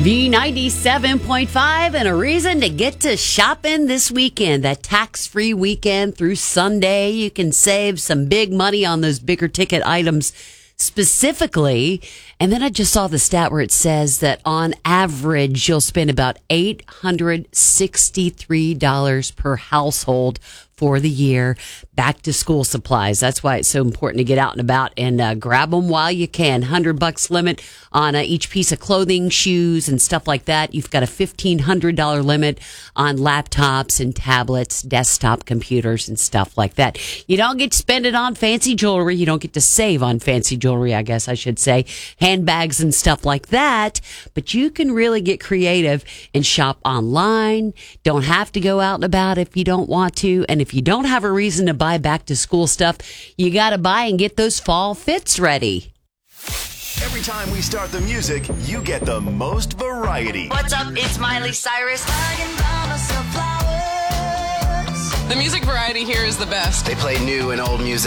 V97.5 and a reason to get to shopping this weekend. That tax-free weekend through Sunday. You can save some big money on those bigger ticket items specifically. And then I just saw the stat where it says that on average, you'll spend about $863 per household for the year. Back to school supplies. That's why it's so important to get out and about and grab them while you can. $100 limit on each piece of clothing, shoes, and stuff like that. You've got a $1,500 limit on laptops and tablets, desktop computers, and stuff like that. You don't get to spend it on fancy jewelry. You don't get to save on fancy jewelry, I guess I should say. Handbags and stuff like that. But you can really get creative and shop online. Don't have to go out and about if you don't want to. And if you don't have a reason to buy back to school stuff, you got to buy and get those fall fits ready. Every time we start the music, you get the most variety. What's up? It's Miley Cyrus. The music variety here is the best. They play new and old music.